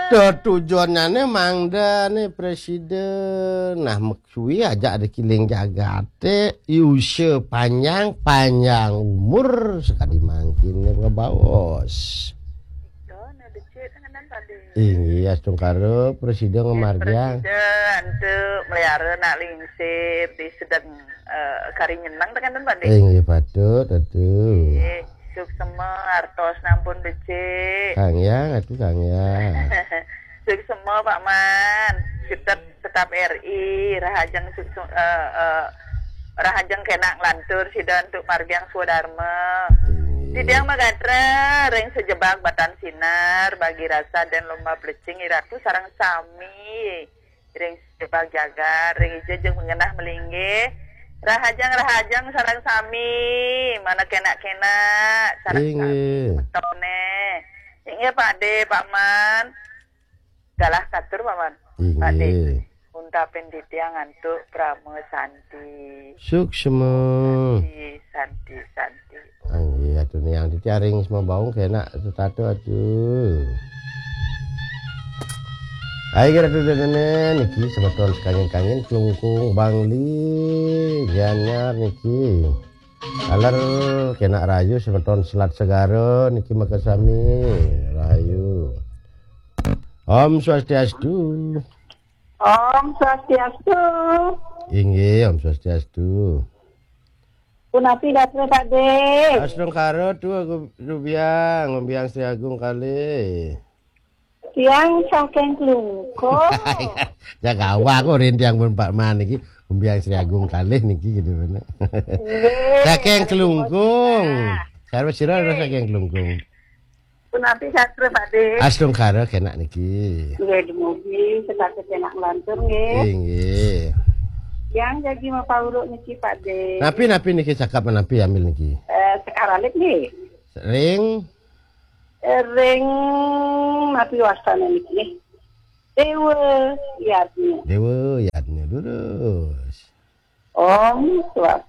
tujuannya mangda nih presiden. Nah maksudnya ajak ada kiling jagate, usia panjang umur sekali mangkin ngebawas. Iya, karo presiden ngemarjang. Presiden untuk melihara nak lingsip di sedang kari nyenang tekan Pak. Iya patut. Suk semua artos nampun becik. Kang Yang. Suk semua Pak Man. Tetap RI rahajang rahajang kenak lantur sidan untuk margiang Swadharma. Sidang magatra ring sejebak batan sinar bagi rasa dan lomba plecing iratu sarang sami ring sejebak jaga ring ijo jeung mengenah melingge rahajang sarang sami mana kena sarang sami metone inge Pak De Pak Man galah katur Pak Man Pak De unta penditian ngantuk prame santi suksema santi Anggi atuh nih yang dicaring semua baung kena satu atuh. Ayo kira tuh dene niki sebetul kangen kelungkung Bangli Janyar niki. Alar kena rayu sebetul selat segaro niki makasami rayu. Om Swastiastu. Om Swastiastu. Inggih Om Swastiastu. Punapi datang Pak De. Asdong karo tuh aku ngombiang Sri Agung kali. Tiang saking klungko. Ya gawa aku rintiang pun Pak Man iki ngombiang Sri Agung kali niki gitu bener. Saking klungkung. Karo sira saking klungkung. Punapi satre Pak De. Asdong karo kena niki. Nggih dumugi sekate enak lantur nggih. Nggih. Yang jadi mau pauruk niki Pak De. Napi niki cakap napi ambil niki. Sekarang niki. Ring napi wastana niki. Dewa Yadnya lurus. Om Swastiastu.